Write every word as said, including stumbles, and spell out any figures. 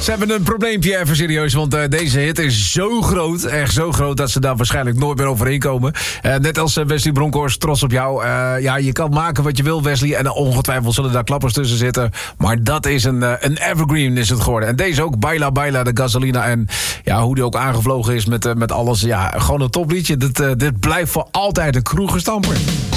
Ze hebben een probleempje, even serieus. Want uh, deze hit is zo groot, echt zo groot... dat ze daar waarschijnlijk nooit meer overheen komen. Uh, net als uh, Wesley Bronkhorst, trots op jou. Uh, ja, je kan maken wat je wil, Wesley. En uh, ongetwijfeld zullen daar klappers tussen zitten. Maar dat is een, uh, een evergreen is het geworden. En deze ook, Baila Baila, de Gasolina. En ja, hoe die ook aangevlogen is met, uh, met alles. Ja, gewoon een topliedje. Dit, uh, dit blijft voor altijd een kroegenstamper.